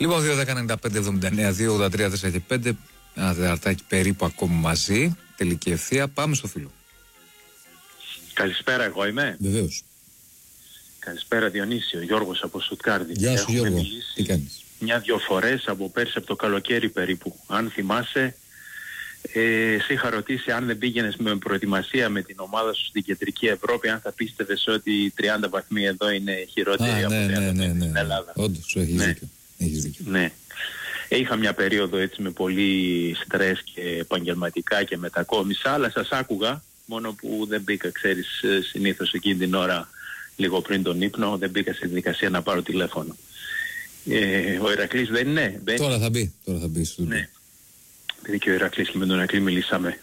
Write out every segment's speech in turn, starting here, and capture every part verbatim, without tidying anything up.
Λοιπόν, δύο δέκα ενενήντα πέντε εβδομήντα εννέα δύο ογδόντα τρία τέσσερα και πέντε. Ένα τεταρτάκι περίπου ακόμη μαζί. Τελική ευθεία. Πάμε στο φίλο. Καλησπέρα, εγώ είμαι. Βεβαίως. Καλησπέρα, Διονύση, ο Γιώργος από Στουτγκάρδη. Γεια σου, Γιώργο. Τι κάνεις? Μια-δυο φορές από πέρσι από το καλοκαίρι περίπου. Αν θυμάσαι, ε, σε είχα ρωτήσει αν δεν πήγαινες με προετοιμασία με την ομάδα σου στην Κεντρική Ευρώπη, αν θα πίστευες ότι οι τριάντα βαθμοί εδώ είναι χειρότεροι Α, από ναι, τριάντα ναι, ναι, ναι, στην Ελλάδα. Όντως, σου έχεις ναι. δίκιο. Έχεις δίκιο. Ναι. Είχα μια περίοδο έτσι με πολύ στρες και επαγγελματικά και μετακόμισα, αλλά σας άκουγα, μόνο που δεν μπήκα, ξέρεις, συνήθως εκείνη την ώρα, λίγο πριν τον ύπνο, δεν μπήκα στη δικασία να πάρω τηλέφωνο. Ε, ο Ηρακλής δεν είναι. Μπαίνει. Τώρα θα μπει. Τώρα θα μπει στο Ναι. Επειδή και ο Ηρακλής και με τον Ηρακλή μιλήσαμε.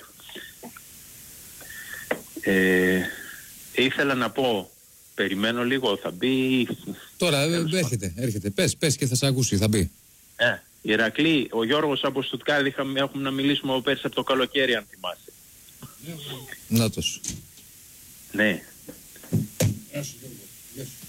Ε, ήθελα να πω, περιμένω λίγο, θα μπει... Τώρα ε, έρχεται, έρχεται. Πες, πες και θα σε ακούσει, θα μπει. Ε, Ηρακλή, ο Γιώργος από Στουτγκάρδη, έχουμε να μιλήσουμε από πέρσι από το καλοκαίρι, αν θυμάσαι. Νάτος. Ναι. Γεια σου, Γιώργο. Γεια σου.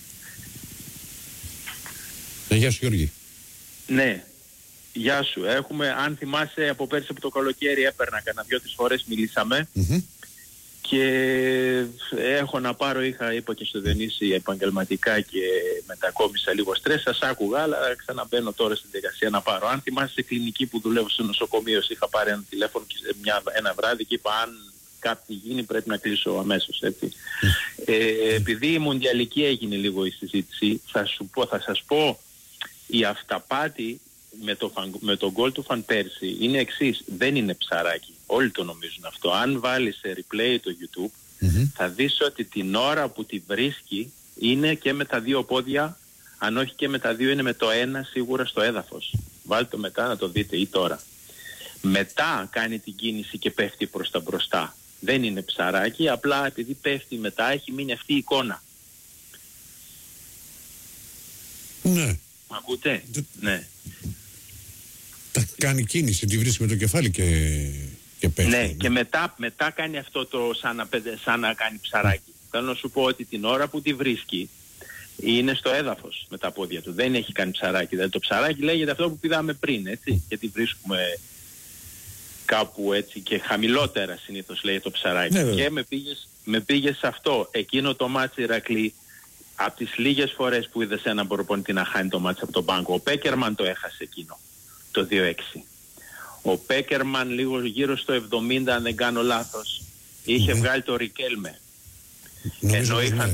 Ε, γεια σου, Γιώργη. Ναι. Γεια σου. Έχουμε, αν θυμάσαι, από πέρσι από το καλοκαίρι έπαιρνα κανένα δυο-τρεις φορές, μιλήσαμε. Mm-hmm. Και έχω να πάρω, είχα, είπα και στο Διονύση, επαγγελματικά και μετακόμισα λίγο στρες. Σας άκουγα, αλλά ξαναμπαίνω τώρα στην διαδικασία να πάρω. Αν θυμάσαι, σε κλινική που δουλεύω στο νοσοκομείο, είχα πάρει ένα τηλέφωνο και μια, ένα βράδυ και είπα αν κάτι γίνει πρέπει να κλείσω αμέσως, έτσι. Ε, επειδή η μουντιαλική έγινε λίγο η συζήτηση, θα σου πω, θα σας πω, η αυταπάτη με το, με το γκολ του Φαν πέρσι είναι εξής, δεν είναι ψαράκι. Όλοι το νομίζουν αυτό. Αν βάλεις σε replay το YouTube, mm-hmm. θα δεις ότι την ώρα που τη βρίσκει είναι και με τα δύο πόδια, αν όχι και με τα δύο είναι με το ένα σίγουρα στο έδαφος. Βάλτε το μετά να το δείτε ή τώρα. Μετά κάνει την κίνηση και πέφτει προς τα μπροστά. Δεν είναι ψαράκι, απλά επειδή πέφτει μετά έχει μείνει αυτή η εικόνα. Ναι. Μ' ακούτε? Δ... Ναι. Τα κάνει κίνηση, τη βρίσκει με το κεφάλι και, και πέφτει. Ναι, ναι, και μετά, μετά κάνει αυτό το σαν να, σαν να κάνει ψαράκι. Θέλω να σου πω ότι την ώρα που τη βρίσκει είναι στο έδαφος με τα πόδια του. Δεν έχει κάνει ψαράκι. Δηλαδή το ψαράκι λέγεται αυτό που πηδάμε πριν, έτσι. Και τη βρίσκουμε κάπου έτσι και χαμηλότερα συνήθως λέει το ψαράκι. Ναι, και με πήγες, με πήγες σε αυτό. Εκείνο το μάτσι, Ηρακλή, από τις λίγες φορές που είδες έναν προπονητή να χάνει το μάτσι από τον πάγκο. Ο Πέκερμαν το έχασε εκείνο, το δύο έξι. Ο Πέκερμαν λίγο γύρω στο εβδομήντα, αν δεν κάνω λάθος, είχε mm-hmm. βγάλει το Ρικέλμε. Ενώ είχαν